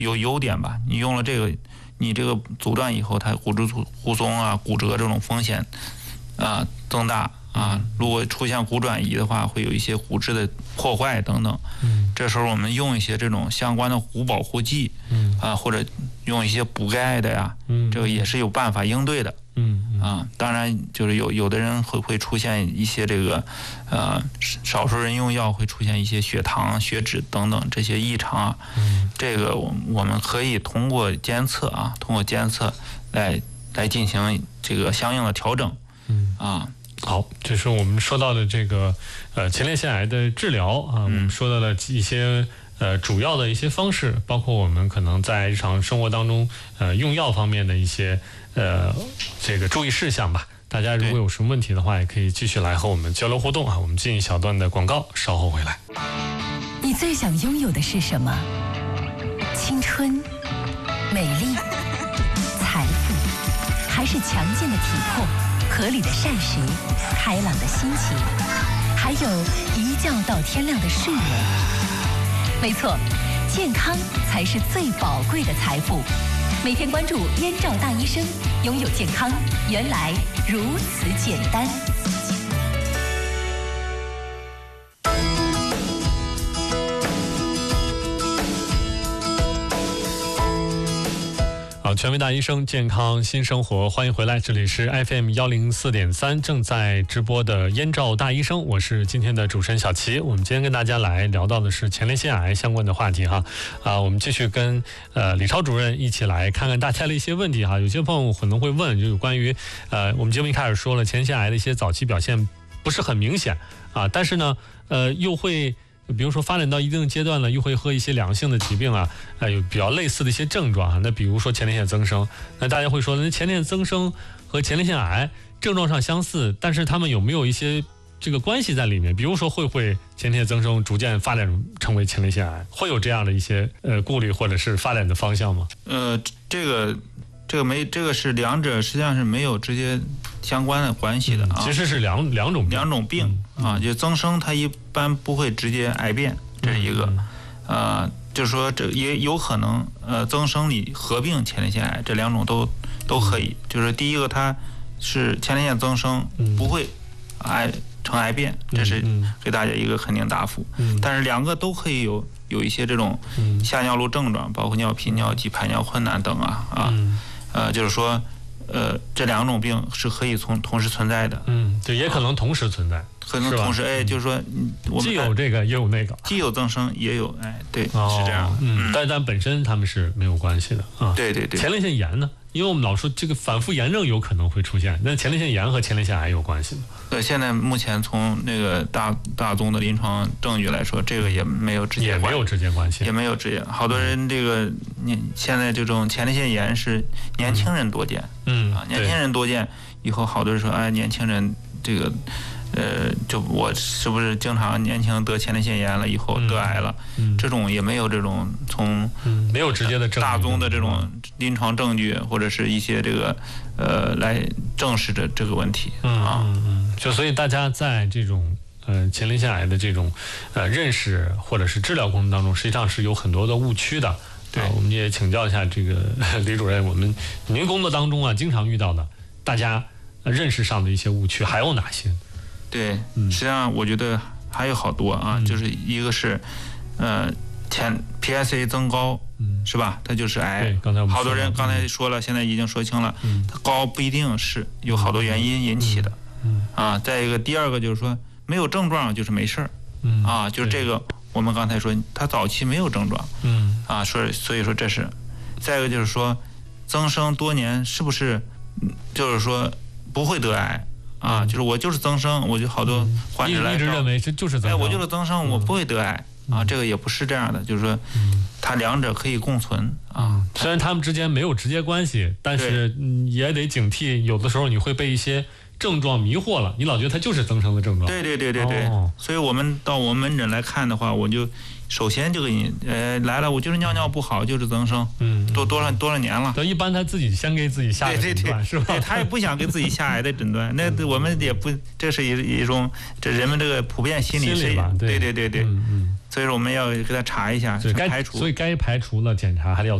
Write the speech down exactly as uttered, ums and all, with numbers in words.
有优点吧。你用了这个，你这个阻断以后，它骨质疏松啊、骨折这种风险啊增大啊。如果出现骨转移的话，会有一些骨质的破坏等等。 嗯， 这时候我们用一些这种相关的骨保护剂， 嗯啊，或者用一些补钙的呀， 嗯， 这个也是有办法应对的。 嗯嗯啊，当然就是有有的人会会出现一些这个，呃，少数人用药会出现一些血糖、血脂等等这些异常啊。 嗯， 这个我我们可以通过监测啊，通过监测来来进行这个相应的调整。 嗯啊， 好，这是我们说到的这个呃前列腺癌的治疗啊，我们说到了一些。呃，主要的一些方式，包括我们可能在日常生活当中，呃，用药方面的一些呃这个注意事项吧。大家如果有什么问题的话，也可以继续来和我们交流互动啊。我们进一小段的广告，稍后回来。 你最想拥有的是什么？青春、美丽、财富，还是强健的体魄、合理的膳食、开朗的心情，还有一觉到天亮的睡眠？没错，健康才是最宝贵的财富。每天关注燕赵大医生，拥有健康原来如此简单。 好，权威大医生，健康新生活，欢迎回来，这里是 F M 一零四点三正在直播的燕赵大医生，我是今天的主持人小齐。我们今天跟大家来聊到的是前列腺癌相关的话题哈，啊，我们继续跟呃李超主任一起来看看大家的一些问题哈。有些朋友可能会问，就有关于呃我们节目一开始说了，前列腺癌的一些早期表现不是很明显啊，但是呢，呃又会。比如说发展到一定阶段了，又会和一些良性的疾病啊，呃，有比较类似的一些症状啊。那比如说前列腺增生，那大家会说，那前列腺增生和前列腺癌症状上相似，但是他们有没有一些这个关系在里面？比如说会不会前列腺增生逐渐发展成为前列腺癌，会有这样的一些呃顾虑或者是发展的方向吗？ 呃，这个。这个没，这个是两者实际上是没有直接相关的关系的啊。 嗯、其实是两两种病两种病、嗯、啊，就增生它一般不会直接癌变，这是一个。嗯、呃，就是说这也有可能呃增生里合并前列腺癌，这两种都都可以。就是第一个它是前列腺增生，不会癌成癌变，这是给大家一个肯定答复。 嗯、 但是两个都可以有有一些这种下尿路症状，包括尿频、尿急、排尿困难等啊啊。 嗯呃，就是说，呃，这两种病是可以从同时存在的。 嗯，对，也可能同时存在，啊、 可能同时，哎，就是说，我们既有这个也有那个， 既有增生也有，哎，对， 哦、 是这样。 嗯，但但本身他们是没有关系的啊。 对对对。 前列腺炎呢？因为我们老说这个反复炎症有可能会出现，那前列腺炎和前列腺癌有关系吗？ 呃，现在目前从那个大大宗的临床证据来说，这个也没有直接关系， 也没有直接关系， 也没有直接。好多人这个年现在这种前列腺炎是年轻人多见， 嗯啊，年轻人多见以后，好多人说，哎，年轻人这个。呃，就我是不是经常年轻得前列腺炎了以后得癌了？ 嗯嗯、 这种也没有这种从嗯没有直接的证据大宗的这种临床证据或者是一些这个呃来证实这这个问题啊。 嗯嗯，就所以大家在这种呃前列腺癌的这种呃认识或者是治疗过程当中，实际上是有很多的误区的。 对、 啊，我们也请教一下这个李主任，我们您工作当中啊经常遇到的大家认识上的一些误区还有哪些？ 对，实际上我觉得还有好多啊， 嗯、 就是一个是，呃，前 P S A 增高， 嗯、 是吧？它就是癌。 对，刚才我们好多人刚才说了，现在已经说清了， 嗯、 它高不一定是有好多原因引起的。 嗯、 啊，再一个，第二个就是说没有症状就是没事儿。 嗯、 啊，就是这个，我们刚才说它早期没有症状。 嗯。 啊，说所以说这是，再一个就是说，增生多年是不是，就是说不会得癌？啊，就是我就是增生，我就好多患者来一直认为这就是增生， 哎，我就是增生，我不会得癌、嗯、啊，这个也不是这样的，就是说，它两者可以共存啊。 虽然他们之间没有直接关系，但是也得警惕，有的时候你会被一些症状迷惑了，你老觉得它就是增生的症状。 对对对对对，哦、所以我们到我们门诊来看的话，我就首先就给你呃来了，我就是尿尿不好，就是增生， 嗯， 多多少多少年了。 对，一般他自己先给自己下个诊断，是吧？ 对，他也不想给自己下癌的诊断，那我们也不，这是一一种这人们这个普遍心理是，对对对对， 嗯嗯， 所以说我们要给他查一下， 该排除， 所以该排除了检查还得要。